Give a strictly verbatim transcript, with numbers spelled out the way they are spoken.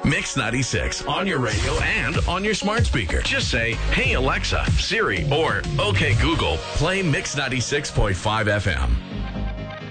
Mix ninety-six on your radio and on your smart speaker. Just say, hey, Alexa, Siri, or okay, Google, play Mix ninety-six point five F M.